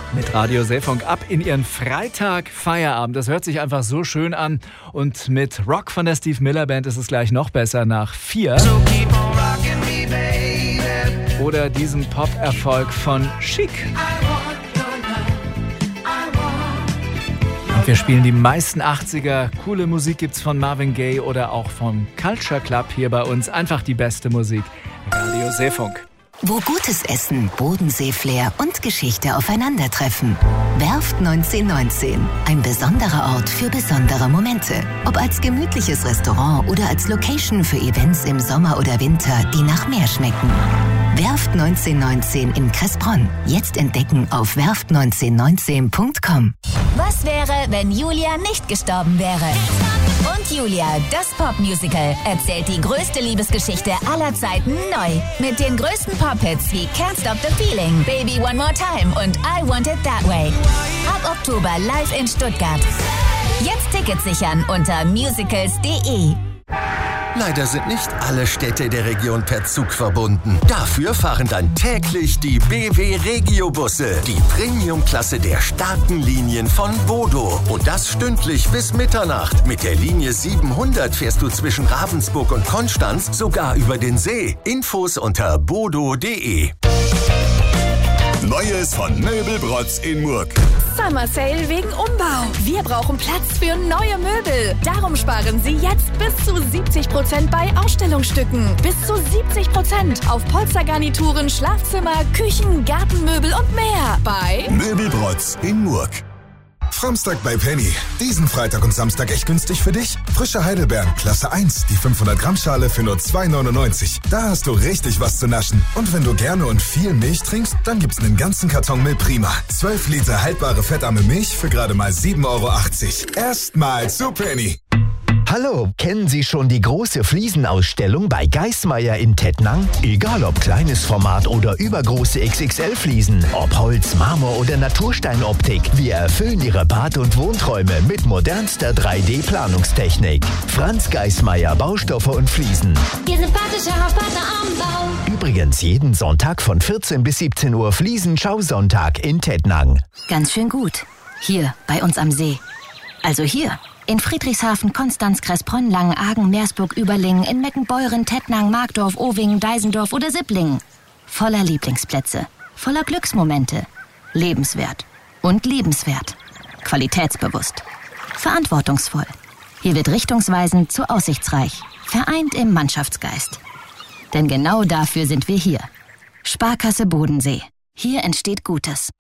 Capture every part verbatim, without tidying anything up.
Mit Radio Seefunk ab in Ihren Freitag Feierabend. Das hört sich einfach so schön an. Und mit Rock von der Steve Miller Band ist es gleich noch besser nach vier. So keep on rocking me, baby. Oder diesem Pop-Erfolg von Chic. Und wir spielen die meisten achtziger. Coole Musik gibt's von Marvin Gaye oder auch vom Culture Club hier bei uns. Einfach die beste Musik. Radio Seefunk. Wo gutes Essen, Bodensee-Flair und Geschichte aufeinandertreffen. Werft neunzehnhundertneunzehn. Ein besonderer Ort für besondere Momente. Ob als gemütliches Restaurant oder als Location für Events im Sommer oder Winter, die nach Meer schmecken. Werft neunzehnhundertneunzehn in Kressbronn. Jetzt entdecken auf werft neunzehnhundertneunzehn punkt com. Was wäre, wenn Julia nicht gestorben wäre? Und Julia, das Popmusical, erzählt die größte Liebesgeschichte aller Zeiten neu. Mit den größten Pop-Hits wie Can't Stop the Feeling, Baby One More Time und I Want It That Way. Ab Oktober live in Stuttgart. Jetzt Tickets sichern unter musicals punkt de. Leider sind nicht alle Städte der Region per Zug verbunden. Dafür fahren dann täglich die B W Regio-Busse, die Premium-Klasse der starken Linien von Bodo. Und das stündlich bis Mitternacht. Mit der Linie siebenhundert fährst du zwischen Ravensburg und Konstanz sogar über den See. Infos unter bodo punkt de. Neues von Möbelbrotz in Murg. Summer Sale wegen Umbau. Wir brauchen Platz für neue Möbel. Darum sparen Sie jetzt bis zu siebzig Prozent bei Ausstellungsstücken. Bis zu siebzig Prozent auf Polstergarnituren, Schlafzimmer, Küchen, Gartenmöbel und mehr. Bei Möbelbrotz in Murg. Framstag bei Penny. Diesen Freitag und Samstag echt günstig für dich. Frische Heidelbeeren, Klasse eins, die fünfhundert Gramm Schale für nur zwei neunundneunzig. Da hast du richtig was zu naschen. Und wenn du gerne und viel Milch trinkst, dann gibt's einen ganzen Karton Milch Prima. zwölf Liter haltbare fettarme Milch für gerade mal sieben Euro achtzig. Erstmal zu Penny. Hallo, kennen Sie schon die große Fliesenausstellung bei Geismeier in Tettnang? Egal ob kleines Format oder übergroße X X L-Fliesen, ob Holz, Marmor oder Natursteinoptik, wir erfüllen Ihre Bad- und Wohnträume mit modernster drei D-Planungstechnik. Franz Geismeier, Baustoffe und Fliesen. Ihr sympathischer Partner am Bau. Übrigens jeden Sonntag von vierzehn bis siebzehn Uhr Fliesenschausonntag in Tettnang. Ganz schön gut. Hier, bei uns am See. Also hier. In Friedrichshafen, Konstanz, Kressbronn, Langenargen, Meersburg, Überlingen, in Meckenbeuren, Tettnang, Markdorf, Owingen, Deisendorf oder Sipplingen. Voller Lieblingsplätze, voller Glücksmomente. Lebenswert und liebenswert. Qualitätsbewusst. Verantwortungsvoll. Hier wird richtungsweisend zu aussichtsreich. Vereint im Mannschaftsgeist. Denn genau dafür sind wir hier. Sparkasse Bodensee. Hier entsteht Gutes.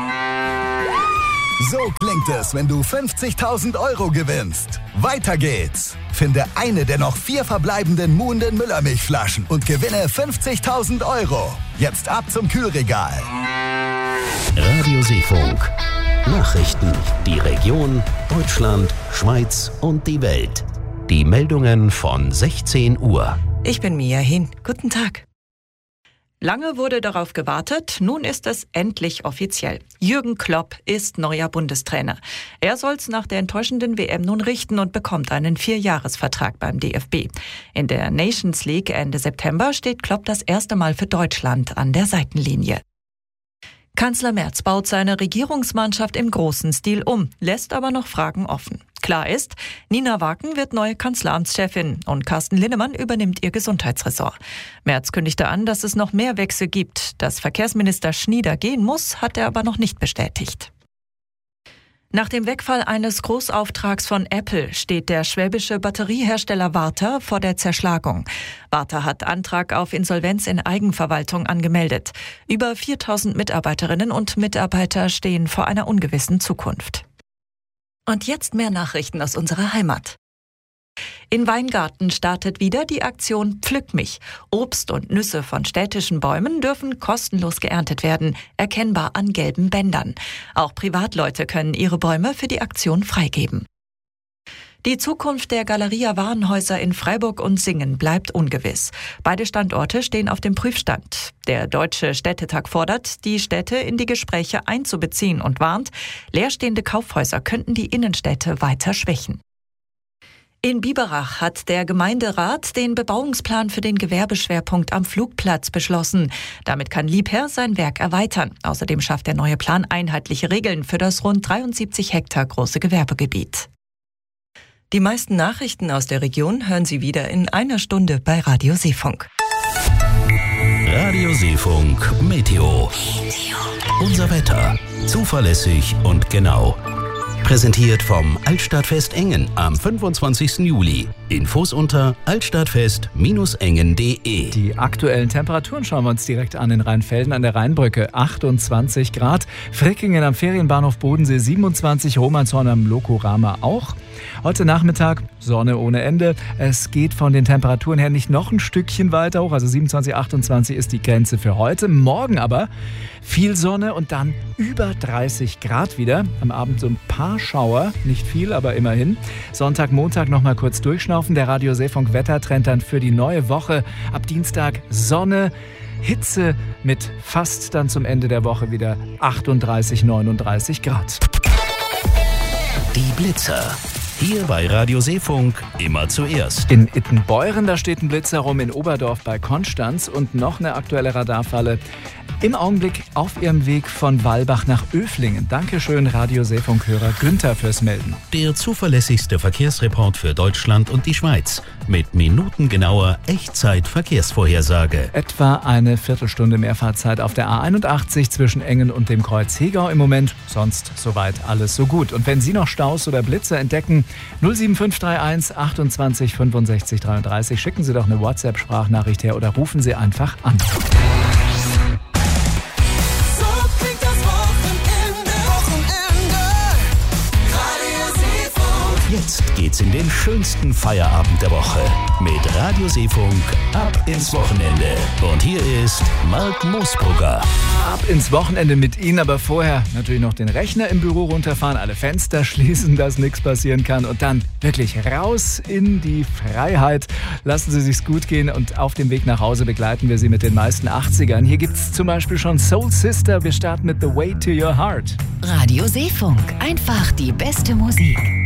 So klingt es, wenn du fünfzigtausend Euro gewinnst. Weiter geht's. Finde eine der noch vier verbleibenden muhenden Müllermilchflaschen und gewinne fünfzigtausend Euro. Jetzt ab zum Kühlregal. Radio Seefunk. Nachrichten. Die Region, Deutschland, Schweiz und die Welt. Die Meldungen von sechzehn Uhr. Ich bin Mia Hin. Guten Tag. Lange wurde darauf gewartet, nun ist es endlich offiziell. Jürgen Klopp ist neuer Bundestrainer. Er soll's nach der enttäuschenden W M nun richten und bekommt einen Vierjahresvertrag beim D F B. In der Nations League Ende September steht Klopp das erste Mal für Deutschland an der Seitenlinie. Kanzler Merz baut seine Regierungsmannschaft im großen Stil um, lässt aber noch Fragen offen. Klar ist, Nina Waken wird neue Kanzleramtschefin und Carsten Linnemann übernimmt ihr Gesundheitsressort. Merz kündigte an, dass es noch mehr Wechsel gibt. Dass Verkehrsminister Schnieder gehen muss, hat er aber noch nicht bestätigt. Nach dem Wegfall eines Großauftrags von Apple steht der schwäbische Batteriehersteller Varta vor der Zerschlagung. Varta hat Antrag auf Insolvenz in Eigenverwaltung angemeldet. Über viertausend Mitarbeiterinnen und Mitarbeiter stehen vor einer ungewissen Zukunft. Und jetzt mehr Nachrichten aus unserer Heimat. In Weingarten startet wieder die Aktion Pflück mich. Obst und Nüsse von städtischen Bäumen dürfen kostenlos geerntet werden, erkennbar an gelben Bändern. Auch Privatleute können ihre Bäume für die Aktion freigeben. Die Zukunft der Galeria Warenhäuser in Freiburg und Singen bleibt ungewiss. Beide Standorte stehen auf dem Prüfstand. Der Deutsche Städtetag fordert, die Städte in die Gespräche einzubeziehen und warnt, leerstehende Kaufhäuser könnten die Innenstädte weiter schwächen. In Biberach hat der Gemeinderat den Bebauungsplan für den Gewerbeschwerpunkt am Flugplatz beschlossen. Damit kann Liebherr sein Werk erweitern. Außerdem schafft der neue Plan einheitliche Regeln für das rund dreiundsiebzig Hektar große Gewerbegebiet. Die meisten Nachrichten aus der Region hören Sie wieder in einer Stunde bei Radio Seefunk. Radio Seefunk Meteo. Unser Wetter. Zuverlässig und genau. Präsentiert vom Altstadtfest Engen am fünfundzwanzigsten Juli. Infos unter altstadtfest Bindestrich engen Punkt de. Die aktuellen Temperaturen schauen wir uns direkt an in Rheinfelden an der Rheinbrücke. achtundzwanzig Grad. Frickingen am Ferienbahnhof Bodensee siebenundzwanzig. Romanshorn am Lokorama auch. Heute Nachmittag Sonne ohne Ende. Es geht von den Temperaturen her nicht noch ein Stückchen weiter hoch. Also siebenundzwanzig, achtundzwanzig ist die Grenze für heute. Morgen aber viel Sonne und dann über dreißig Grad wieder. Am Abend so ein paar Schauer. Nicht viel, aber immerhin. Sonntag, Montag noch mal kurz durchschnaufen. Der Radio Seefunk Wettertrend dann für die neue Woche. Ab Dienstag Sonne. Hitze mit fast dann zum Ende der Woche wieder achtunddreißig, neununddreißig Grad. Die Blitzer. Hier bei Radio Seefunk immer zuerst. In Ittenbeuren, da steht ein Blitzer rum, in Oberdorf bei Konstanz und noch eine aktuelle Radarfalle. Im Augenblick auf ihrem Weg von Walbach nach Öflingen. Dankeschön, Radio Seefunk-Hörer Günther fürs Melden. Der zuverlässigste Verkehrsreport für Deutschland und die Schweiz. Mit minutengenauer Echtzeit-Verkehrsvorhersage. Etwa eine Viertelstunde Mehrfahrzeit auf der A einundachtzig zwischen Engen und dem Kreuz Hegau im Moment. Sonst soweit alles so gut. Und wenn Sie noch Staus oder Blitzer entdecken, null sieben fünf drei eins achtundzwanzig fünfundsechzig dreiunddreißig. Schicken Sie doch eine WhatsApp-Sprachnachricht her oder rufen Sie einfach an. Jetzt geht's in den schönsten Feierabend der Woche mit Radio Seefunk ab ins Wochenende. Und hier ist Mark Moosbrugger. Ab ins Wochenende mit Ihnen, aber vorher natürlich noch den Rechner im Büro runterfahren, alle Fenster schließen, dass nichts passieren kann und dann wirklich raus in die Freiheit. Lassen Sie sich's gut gehen und auf dem Weg nach Hause begleiten wir Sie mit den meisten achtzigern. Hier gibt's zum Beispiel schon Soul Sister. Wir starten mit The Way to Your Heart. Radio Seefunk. Einfach die beste Musik.